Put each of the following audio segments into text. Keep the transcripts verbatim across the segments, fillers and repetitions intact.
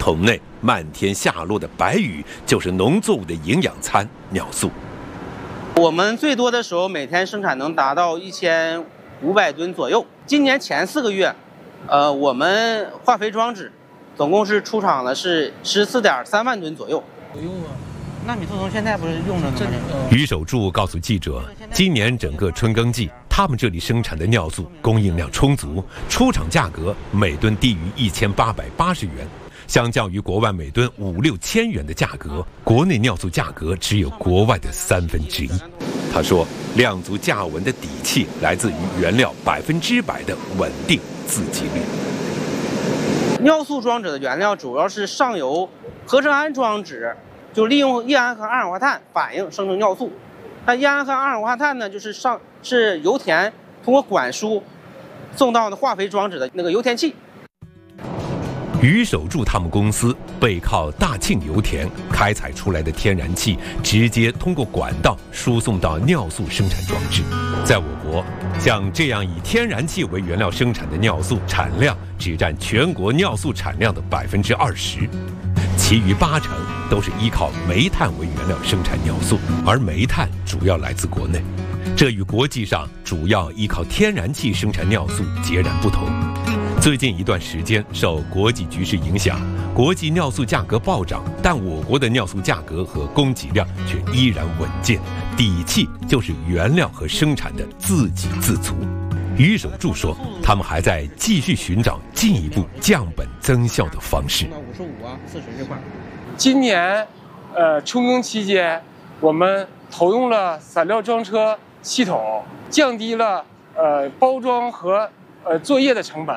桶内漫天下落的白雨就是农作物的营养餐尿素。 我们最多的时候每天生产能达到一千五百吨左右。今年前四个月，呃，我们化肥装置总共是出厂的是十四点三万吨左右。 不用啊。 纳米兔虫现在不是用着呢吗？ 于守柱告诉记者，今年整个春耕季，他们这里生产的尿素供应量充足，出厂价格每吨低于一千八百八十元，相较于国外每吨五六千元的价格，国内尿素价格只有国外的三分之一。他说，量足价稳的底气来自于原料百分之百的稳定自给率。 尿素装置的原料主要是上游合成氨装置。就利用液氨和二氧化碳反应生成尿素，那液氨和二氧化碳呢，就是上是油田通过管输送到的化肥装置的那个油田气。 于守柱他们公司背靠大庆油田开采出来的天然气，直接通过管道输送到尿素生产装置。在我国，像这样以天然气为原料生产的尿素产量只占全国尿素产量的百分之二十。其余八成都是依靠煤炭为原料生产尿素，而煤炭主要来自国内，这与国际上主要依靠天然气生产尿素截然不同。最近一段时间，受国际局势影响，国际尿素价格暴涨，但我国的尿素价格和供给量却依然稳健，底气就是原料和生产的自给自足。于守柱说，他们还在继续寻找进一步降本增效的方式。 五十五啊，四十这块。 今年，呃，春耕期间，我们投用了散料装车系统，降低了呃包装和呃作业的成本。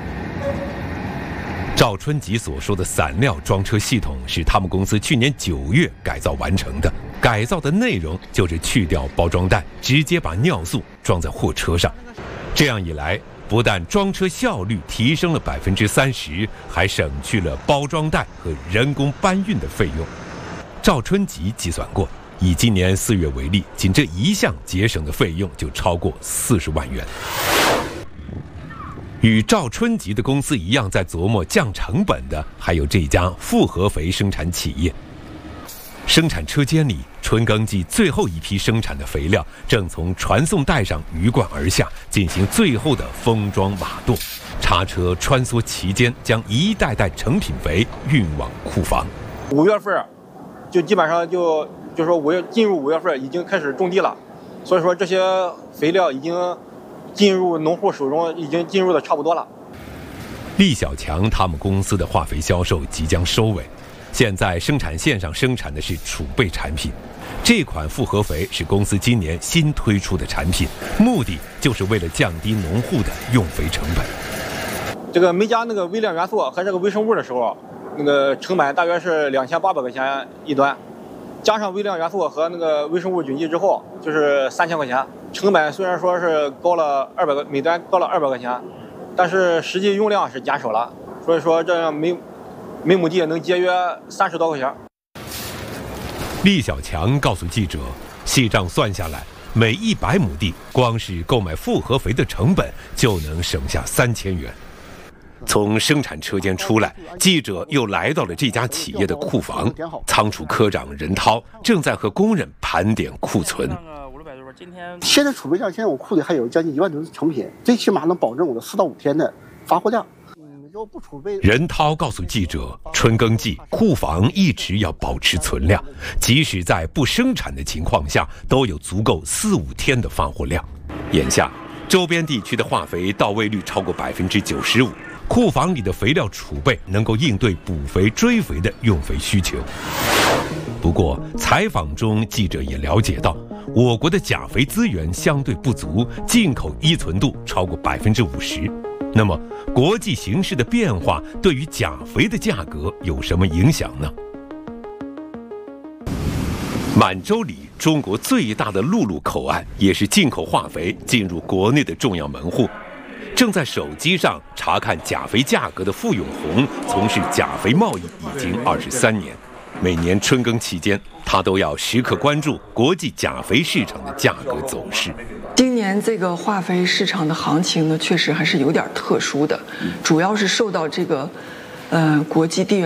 赵春吉所说的散料装车系统是他们公司去年九月改造完成的。改造的内容就是去掉包装袋，直接把尿素装在货车上。这样一来，不但装车效率提升了百分之三十，还省去了包装袋和人工搬运的费用。赵春吉计算过，以今年四月为例，仅这一项节省的费用就超过四十万元。与赵春吉的公司一样，在琢磨降成本的，还有这家复合肥生产企业。生产车间里，春耕季最后一批生产的肥料正从传送带上鱼贯而下，进行最后的封装瓦垛。叉车穿梭其间，将一袋袋成品肥运往库房。 五月份就基本上就就说五月进入五月份已经开始种地了，所以说这些肥料已经进入农户手中，已经进入的差不多了。 厉小强他们公司的化肥销售即将收尾。现在生产线上生产的是储备产品，这款复合肥是公司今年新推出的产品，目的就是为了降低农户的用肥成本。 这个没加那个微量元素和这个微生物的时候，那个成本大约是两千八百块钱一吨，加上微量元素和那个微生物菌剂之后，就是三千块钱。成本虽然说是高了二百个每吨高了二百块钱，但是实际用量是减少了，所以说这样每每亩地能节约三十多块钱。 厉小强告诉记者，细账算下来，每一百亩地光是购买复合肥的成本就能省下三千元。从生产车间出来，记者又来到了这家企业的库房，仓储科长任涛正在和工人盘点库存。 现在储备量，现在我库里还有将近一万吨的成品，最起码能保证我的四到五天的发货量。 任涛告诉记者，春耕季库房一直要保持存量，即使在不生产的情况下，都有足够四五天的发货量。眼下，周边地区的化肥到位率超过百分之九十五，库房里的肥料储备能够应对补肥、追肥的用肥需求。不过，采访中记者也了解到，我国的钾肥资源相对不足，进口依存度超过百分之五十。那么，国际形势的变化对于钾肥的价格有什么影响呢？满洲里，中国最大的陆路口岸，也是进口化肥进入国内的重要门户。正在手机上查看钾肥价格的傅永红，从事钾肥贸易已经二十三年。每年春耕期间，他都要时刻关注国际钾肥市场的价格走势。 今年这个化肥市场的行情呢，确实还是有点特殊的，主要是受到这个，呃，国际地缘